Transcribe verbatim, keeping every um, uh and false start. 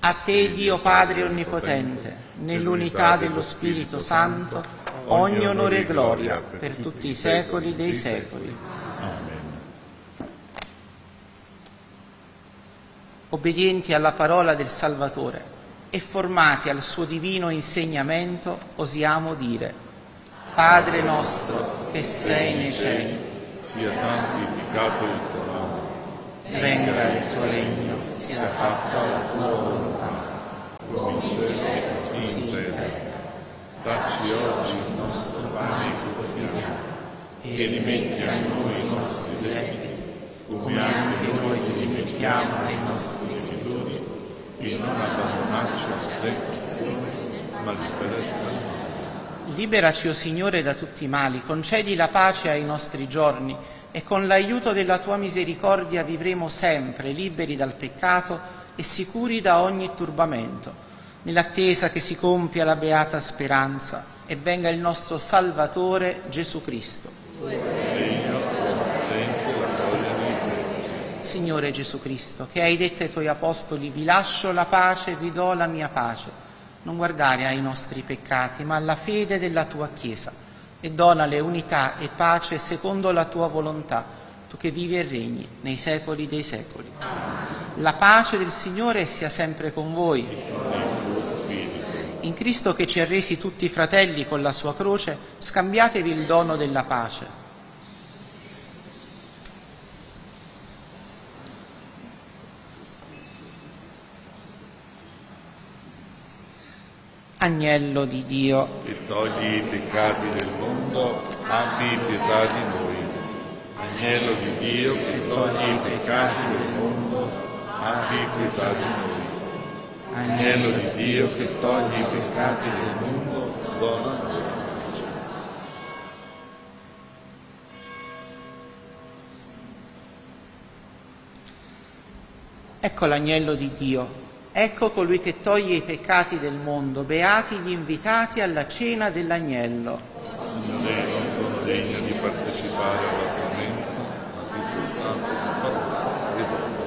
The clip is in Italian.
A te, Dio Padre Onnipotente, nell'unità dello Spirito Santo, ogni onore e gloria per tutti i secoli dei secoli. Amen. Obbedienti alla parola del Salvatore e formati al suo divino insegnamento, osiamo dire: Padre nostro che sei nei cieli, Sia santificato il tuo nome. venga il tuo regno, sia fatta la tua volontà, Come in cielo, così in terra. Dacci oggi il nostro pane quotidiano e rimetti a noi i nostri debiti, come anche noi li rimettiamo ai nostri debitori, e non abbandonarci alla tentazione, ma liberaci dal male. Liberaci, o Signore, da tutti i mali, concedi la pace ai nostri giorni e con l'aiuto della tua misericordia vivremo sempre liberi dal peccato e sicuri da ogni turbamento, nell'attesa che si compia la beata speranza e venga il nostro Salvatore Gesù Cristo. Signore Gesù Cristo, che hai detto ai tuoi apostoli: vi lascio la pace, vi do la mia pace, non guardare ai nostri peccati, ma alla fede della tua Chiesa, e donale unità e pace secondo la tua volontà, tu che vivi e regni nei secoli dei secoli. La pace del Signore sia sempre con voi. In Cristo, che ci ha resi tutti fratelli con la sua croce, scambiatevi il dono della pace. Agnello di Dio, che togli i peccati del mondo, abbi pietà di noi. Agnello di Dio, che togli i peccati del mondo, abbi pietà di noi. Agnello di Dio, che togli i peccati del mondo, dona a noi la pace. ecco l'agnello di Dio. Ecco colui che toglie i peccati del mondo, beati gli invitati alla cena dell'agnello. Signore, non sono degno di partecipare alla tua mensa, ma di soltanto una parola e basta.